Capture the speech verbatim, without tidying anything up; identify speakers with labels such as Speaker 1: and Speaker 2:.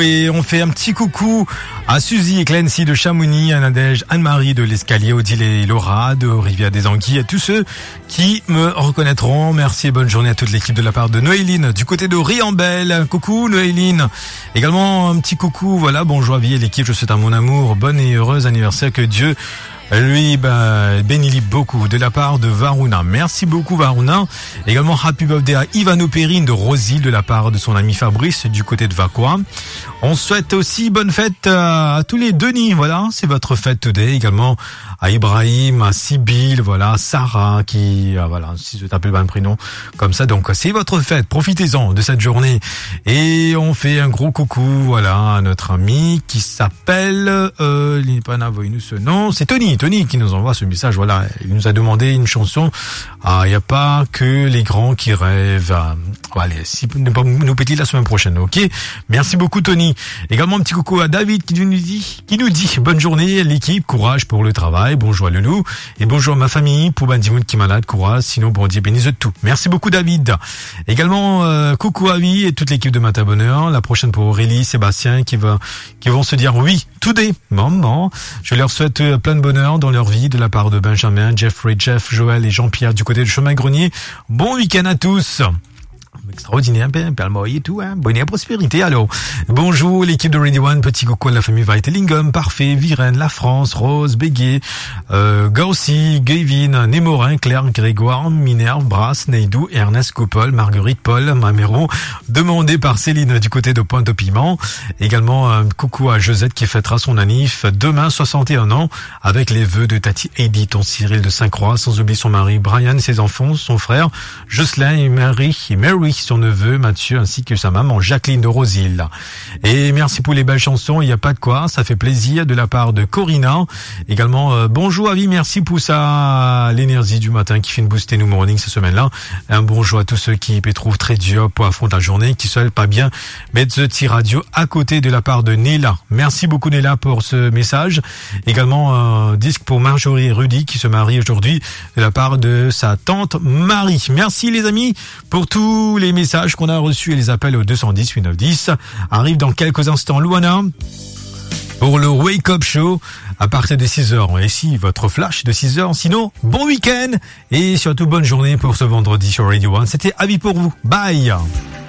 Speaker 1: Et on fait un petit coucou à Suzy et Clancy de Chamonix, à Nadège, Anne-Marie de l'Escalier, Odile et Laura de Rivière des Anguilles, à tous ceux qui me reconnaîtront. Merci et bonne journée à toute l'équipe de la part de Noéline du côté de Riambel. Coucou Noéline. Également un petit coucou, voilà, bonjour à vie et l'équipe, je souhaite à mon amour, bon et heureux anniversaire, que Dieu lui ben, bénit beaucoup de la part de Varuna. Merci beaucoup Varuna. Également happy birthday à Ivano Perrine de Rosil de la part de son ami Fabrice du côté de Vacois. On souhaite aussi bonne fête à, à tous les Denis, voilà, c'est votre fête today. Également à Ibrahim, à Sibyl, voilà, Sarah qui, ah, voilà, si je t'appelle pas un prénom comme ça, donc c'est votre fête, profitez-en de cette journée. Et on fait un gros coucou, voilà, à notre ami qui s'appelle, euh, non, c'est Tony. Tony qui nous envoie ce message, voilà, il nous a demandé une chanson. Ah, il n'y a pas que les grands qui rêvent. Ah, allez, si ne pas nous péter la semaine prochaine, ok? Merci beaucoup Tony. Également un petit coucou à David qui nous dit, qui nous dit bonne journée l'équipe, courage pour le travail, bonjour à Loulou et bonjour à ma famille, pour Bandimoun qui est malade, courage, sinon bon Dieu bénisse de tout. Merci beaucoup David. Également euh, coucou à Vie et toute l'équipe de Matin Bonheur. La prochaine pour Aurélie, Sébastien qui va, qui vont se dire oui, today, maman. Je leur souhaite euh, plein de bonheur dans leur vie de la part de Benjamin, Jeffrey, Jeff, Joël et Jean-Pierre du côté de Chemin Grenier. Bon week-end à tous. Extraordinaire, perle-moi et tout, hein. Bonne et prospérité, alors. Bonjour, l'équipe de Radio One, petit coucou à la famille Weitelingham, Parfait, Viren, La France, Rose, Béguet, euh, Gaussi, Gavin, Némorin, Claire, Grégoire, Minerve, Brasse, Neidou, Ernest Coupol, Marguerite, Paul, Mamero, demandé par Céline du côté de Pointe-au-Piment. Également, un coucou à Josette qui fêtera son anniv demain, soixante et un ans, avec les vœux de Tati Heidi, ton Cyril de Saint-Croix, sans oublier son mari Brian, ses enfants, son frère, Jocelyn et Mary, et Mary, son neveu Mathieu ainsi que sa maman Jacqueline de Rosil. Et merci pour les belles chansons, il n'y a pas de quoi, ça fait plaisir de la part de Corinna. Également euh, bonjour à vie, merci pour ça, l'énergie du matin qui fait une booster nous morning cette semaine-là. Un bonjour à tous ceux qui trouvent très dur pour affronter la journée, qui se pas bien mettre ce petit radio à côté de la part de Néla. Merci beaucoup Néla pour ce message. Également un disque pour Marjorie et Rudy qui se marient aujourd'hui de la part de sa tante Marie. Merci les amis pour tous les messages qu'on a reçus et les appels au deux cent dix huit neuf dix. Arrive dans quelques instants Luana pour le Wake Up Show à partir de six heures. Et si votre flash de six heures, sinon bon week-end et surtout bonne journée pour ce vendredi sur Radio One. C'était avis pour vous. Bye.